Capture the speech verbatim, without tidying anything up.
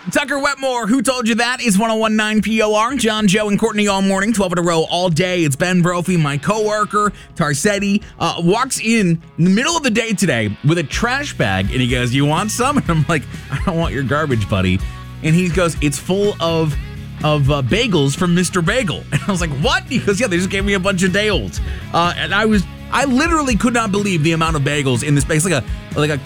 Tucker Wetmore, Who Told You That, is one oh one point nine P O R. John, Joe, and Courtney all morning, twelve in a row all day. It's Ben Brophy, my coworker, Tarsetti, uh, walks in, in the middle of the day today with a trash bag, and he goes, you want some? And I'm like, I don't want your garbage, buddy. And he goes, it's full of of uh, bagels from Mister Bagel. And I was like, what? He goes, yeah, they just gave me a bunch of day olds. Uh, and I was, I literally could not believe the amount of bagels in this bag. It's like a, like a